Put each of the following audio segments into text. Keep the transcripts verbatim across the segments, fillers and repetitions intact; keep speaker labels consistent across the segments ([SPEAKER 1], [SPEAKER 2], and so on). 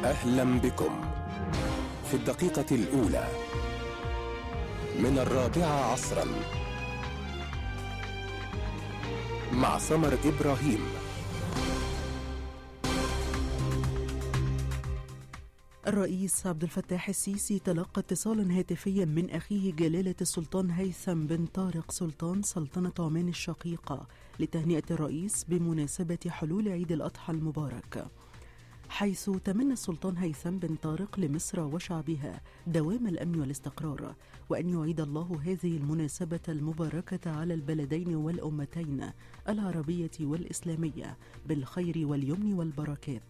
[SPEAKER 1] أهلا بكم في الدقيقة الأولى من الرابعة عصرا مع سمر إبراهيم.
[SPEAKER 2] الرئيس عبد الفتاح السيسي تلقى اتصالا هاتفيا من أخيه جلالة السلطان هيثم بن طارق سلطان سلطنة عمان الشقيقة لتهنئة الرئيس بمناسبة حلول عيد الأضحى المبارك، حيث تمنى السلطان هيثم بن طارق لمصر وشعبها دوام الأمن والاستقرار، وأن يعيد الله هذه المناسبة المباركة على البلدين والأمتين العربية والإسلامية بالخير واليمن والبركات.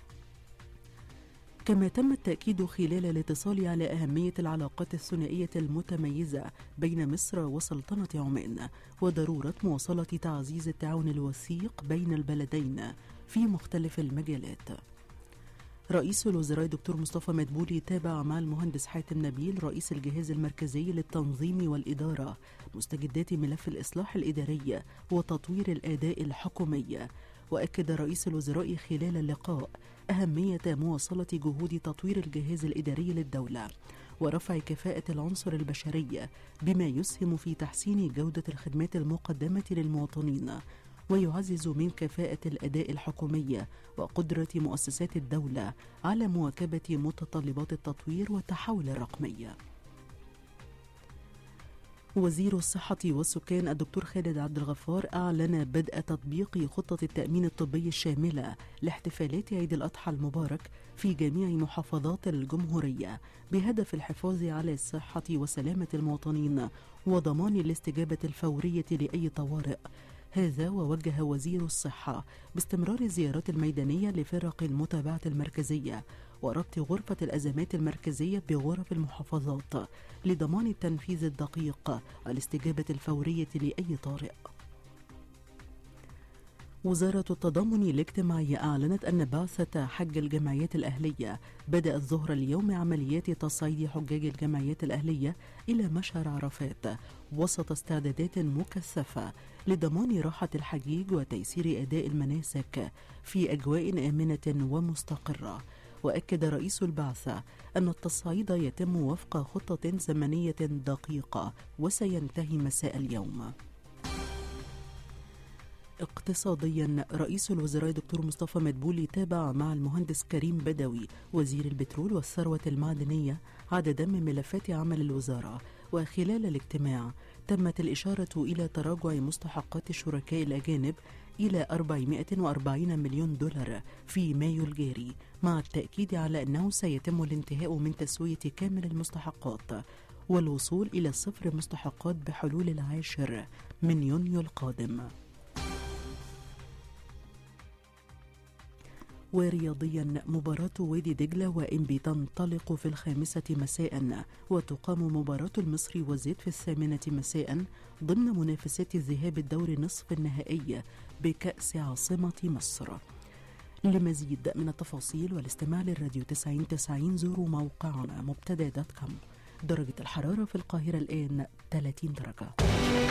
[SPEAKER 2] كما تم التأكيد خلال الاتصال على أهمية العلاقات الثنائية المتميزة بين مصر وسلطنة عمان، وضرورة مواصلة تعزيز التعاون الوثيق بين البلدين في مختلف المجالات. رئيس الوزراء دكتور مصطفى مدبولي تابع مع المهندس حاتم نبيل رئيس الجهاز المركزي للتنظيم والإدارة مستجدات ملف الإصلاح الإداري وتطوير الأداء الحكومي. وأكد رئيس الوزراء خلال اللقاء أهمية مواصلة جهود تطوير الجهاز الإداري للدولة ورفع كفاءة العنصر البشري بما يسهم في تحسين جودة الخدمات المقدمة للمواطنين ويعزز من كفاءة الأداء الحكومي وقدرة مؤسسات الدولة على مواكبة متطلبات التطوير والتحول الرقمي. وزير الصحة والسكان الدكتور خالد عبد الغفار أعلن بدء تطبيق خطة التأمين الطبي الشاملة لاحتفالات عيد الأضحى المبارك في جميع محافظات الجمهورية بهدف الحفاظ على الصحة وسلامة المواطنين وضمان الاستجابة الفورية لأي طوارئ. هذا ووجه وزير الصحة باستمرار الزيارات الميدانية لفرق المتابعة المركزية وربط غرفة الأزمات المركزية بغرف المحافظات لضمان التنفيذ الدقيق والاستجابة الفورية لأي طارئ. وزارة التضامن الاجتماعي أعلنت أن بعثة حج الجمعيات الأهلية بدأت ظهر اليوم عمليات تصعيد حجاج الجمعيات الأهلية إلى مشعر عرفات وسط استعدادات مكثفة لضمان راحة الحجيج وتيسير أداء المناسك في أجواء آمنة ومستقرة. وأكد رئيس البعثة أن التصعيد يتم وفق خطة زمنية دقيقة وسينتهي مساء اليوم. اقتصاديا، رئيس الوزراء دكتور مصطفى مدبولي تابع مع المهندس كريم بدوي وزير البترول والثروة المعدنية عددا من ملفات عمل الوزارة. وخلال الاجتماع تمت الإشارة إلى تراجع مستحقات الشركاء الأجانب إلى أربعمائة وأربعين مليون دولار في مايو الجاري، مع التأكيد على أنه سيتم الانتهاء من تسوية كامل المستحقات والوصول إلى صفر مستحقات بحلول العاشر من يونيو القادم. ورياضيا، مباراة وادي دجلة وإنبي تنطلق في الخامسة مساء، وتقام مباراة المصري وزيد في الثامنة مساء ضمن منافسات الذهاب الدور نصف النهائي بكأس عاصمة مصر. لمزيد من التفاصيل والاستماع للراديو تسعين تسعين زوروا موقعنا مبتدا دوت كوم. درجة الحرارة في القاهرة الآن ثلاثين درجة.